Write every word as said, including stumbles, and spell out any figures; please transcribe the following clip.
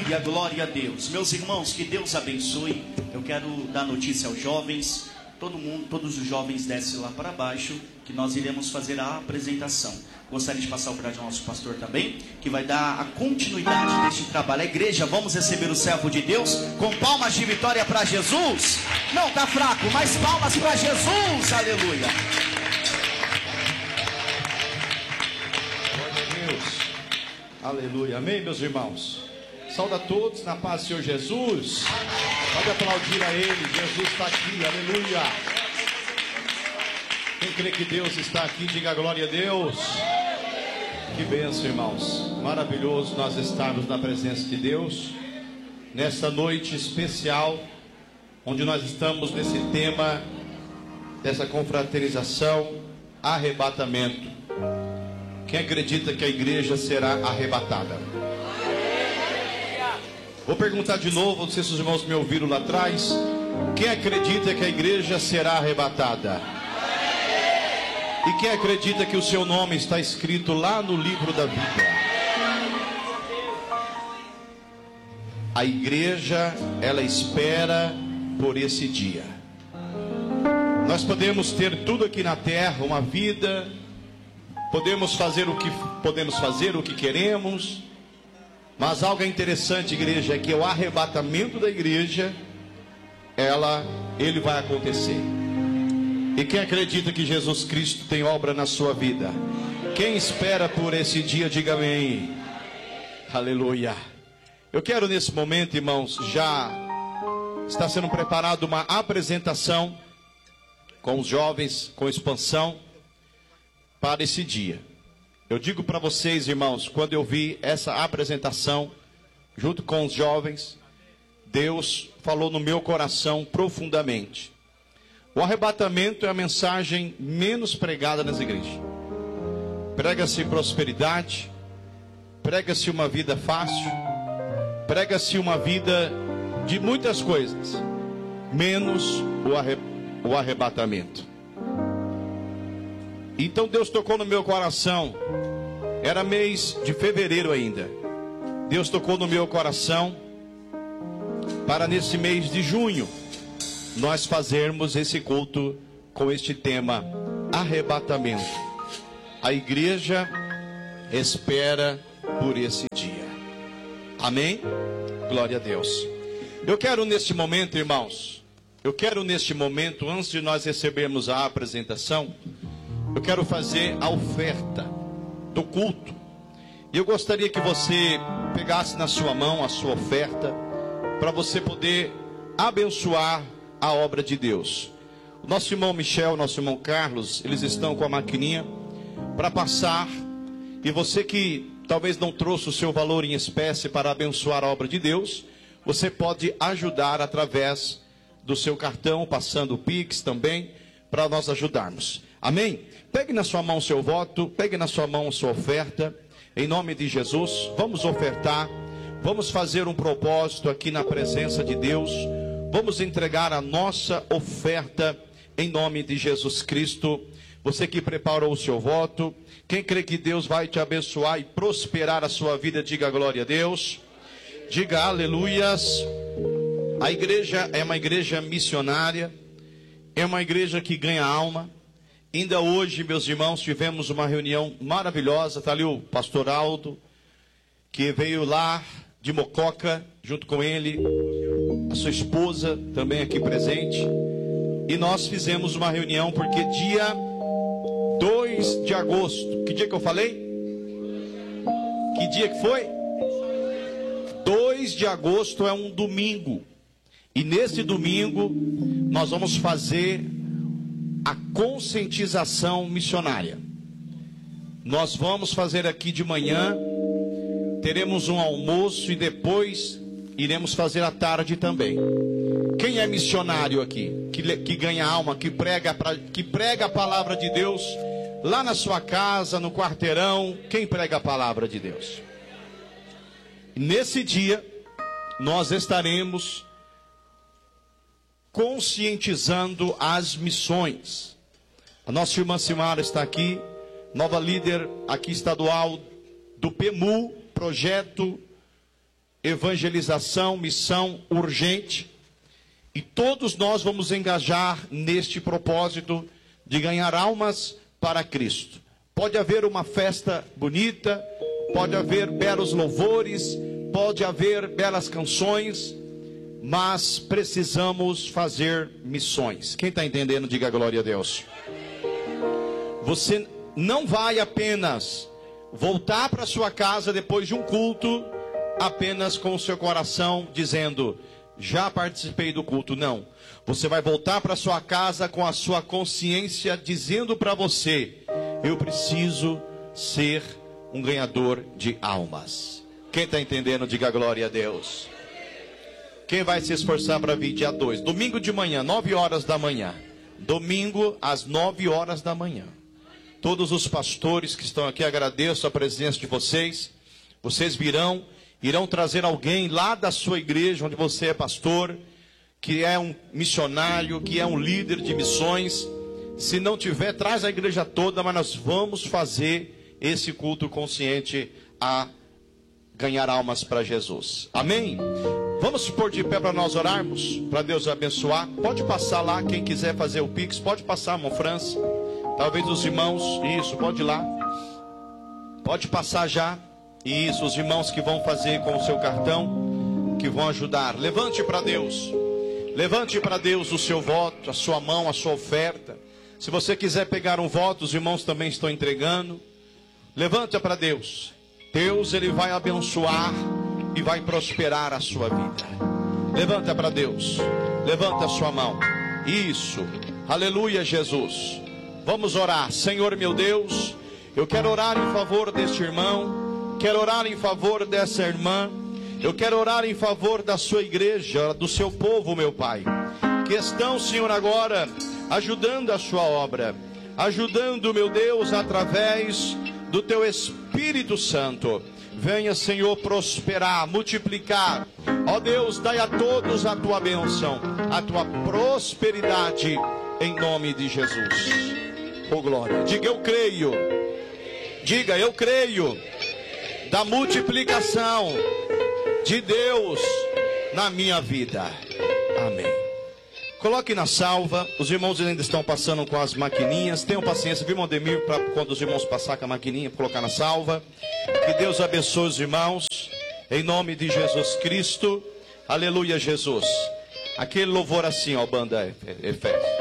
Aleluia, glória a Deus. Meus irmãos, que Deus abençoe. Eu quero dar notícia aos jovens. Todo mundo, todos os jovens descem lá para baixo, que nós iremos fazer a apresentação. Gostaria de passar o para o nosso pastor também, que vai dar a continuidade deste trabalho. A igreja, vamos receber o servo de Deus com palmas de vitória para Jesus. Não, tá fraco, mas palmas para Jesus. Aleluia. Glória a Deus. Aleluia. Amém, meus irmãos. Saúde a todos na paz do Senhor Jesus. Pode aplaudir a Ele. Jesus está aqui. Aleluia. Quem crê que Deus está aqui, diga glória a Deus. Que bênção, irmãos. Maravilhoso nós estarmos na presença de Deus nesta noite especial, onde nós estamos nesse tema dessa confraternização, arrebatamento. Quem acredita que a igreja será arrebatada? Vou perguntar de novo, não sei se os irmãos me ouviram lá atrás. Quem acredita que a igreja será arrebatada? E quem acredita que o seu nome está escrito lá no livro da vida? A igreja, ela espera por esse dia. Nós podemos ter tudo aqui na terra, uma vida, podemos fazer o que podemos fazer, o que queremos, mas algo interessante, igreja, é que o arrebatamento da igreja, ela, ele vai acontecer. E quem acredita que Jesus Cristo tem obra na sua vida? Quem espera por esse dia, diga amém. Aleluia. Eu quero nesse momento, irmãos, já está sendo preparada uma apresentação com os jovens, com expansão, para esse dia. Eu digo para vocês, irmãos, quando eu vi essa apresentação, junto com os jovens, Deus falou no meu coração profundamente. O arrebatamento é a mensagem menos pregada nas igrejas. Prega-se prosperidade, prega-se uma vida fácil, prega-se uma vida de muitas coisas, menos o, arre, o arrebatamento. Então Deus tocou no meu coração, era mês de fevereiro ainda. Deus tocou no meu coração para nesse mês de junho nós fazermos esse culto com este tema, arrebatamento. A igreja espera por esse dia. Amém? Glória a Deus. Eu quero neste momento, irmãos, eu quero neste momento, antes de nós recebermos a apresentação, eu quero fazer a oferta do culto. E eu gostaria que você pegasse na sua mão a sua oferta, para você poder abençoar a obra de Deus. O nosso irmão Michel, nosso irmão Carlos, eles estão com a maquininha para passar. E você que talvez não trouxe o seu valor em espécie para abençoar a obra de Deus, você pode ajudar através do seu cartão, passando o Pix também, para nós ajudarmos. Amém? Pegue na sua mão o seu voto, pegue na sua mão a sua oferta, em nome de Jesus. Vamos ofertar, vamos fazer um propósito aqui na presença de Deus. Vamos entregar a nossa oferta em nome de Jesus Cristo. Você que preparou o seu voto, quem crê que Deus vai te abençoar e prosperar a sua vida, diga glória a Deus. Diga aleluias. A igreja é uma igreja missionária, é uma igreja que ganha alma. Ainda hoje, meus irmãos, tivemos uma reunião maravilhosa. Está ali o pastor Aldo, que veio lá de Mococa, junto com ele, a sua esposa também aqui presente. E nós fizemos uma reunião, porque dia dois de agosto, que dia que eu falei? Que dia que foi? dois de agosto é um domingo. E nesse domingo nós vamos fazer a conscientização missionária. Nós vamos fazer aqui de manhã, teremos um almoço e depois iremos fazer à tarde também. Quem é missionário aqui? Que, que ganha alma, que prega, pra, que prega a palavra de Deus lá na sua casa, no quarteirão. Quem prega a palavra de Deus? Nesse dia nós estaremos conscientizando as missões. A nossa irmã Simara está aqui, nova líder aqui estadual do P E M U, Projeto evangelização, missão urgente. E todos nós vamos engajar neste propósito de ganhar almas para Cristo. Pode haver uma festa bonita, pode haver belos louvores, pode haver belas canções, mas precisamos fazer missões. Quem está entendendo, diga glória a Deus. Você não vai apenas voltar para sua casa depois de um culto, apenas com o seu coração dizendo: já participei do culto. Não, você vai voltar para sua casa com a sua consciência dizendo para você: eu preciso ser um ganhador de almas. Quem está entendendo, diga glória a Deus. Quem vai se esforçar para vir dia dois? Domingo de manhã, nove horas da manhã. Domingo às nove horas da manhã. Todos os pastores que estão aqui, agradeço a presença de vocês. Vocês virão, irão trazer alguém lá da sua igreja, onde você é pastor, que é um missionário, que é um líder de missões. Se não tiver, traz a igreja toda, mas nós vamos fazer esse culto consciente a ganhar almas para Jesus. Amém? Vamos pôr de pé para nós orarmos, para Deus abençoar. Pode passar lá, quem quiser fazer o Pix, pode passar, irmão França. Talvez os irmãos, isso, pode ir lá. Pode passar já. Isso, os irmãos que vão fazer com o seu cartão, que vão ajudar. Levante para Deus. Levante para Deus o seu voto, a sua mão, a sua oferta. Se você quiser pegar um voto, os irmãos também estão entregando. Levanta para Deus. Deus, Ele vai abençoar e vai prosperar a sua vida. Levanta para Deus. Levanta a sua mão. Isso. Aleluia, Jesus. Vamos orar. Senhor meu Deus, eu quero orar em favor deste irmão. Quero orar em favor dessa irmã. Eu quero orar em favor da sua igreja, do seu povo, meu Pai, que estão, Senhor, agora ajudando a sua obra, ajudando, meu Deus, através do teu Espírito Santo. Venha, Senhor, prosperar, multiplicar. Ó Deus, dai a todos a tua bênção, a tua prosperidade, em nome de Jesus. Oh glória. Diga: eu creio. Diga: eu creio da multiplicação de Deus na minha vida. Amém. Coloque na salva. Os irmãos ainda estão passando com as maquininhas. Tenham paciência, viu, Mondemir, para quando os irmãos passar com a maquininha, colocar na salva. Que Deus abençoe os irmãos, em nome de Jesus Cristo. Aleluia, Jesus. Aquele louvor assim, ó, banda Efésios.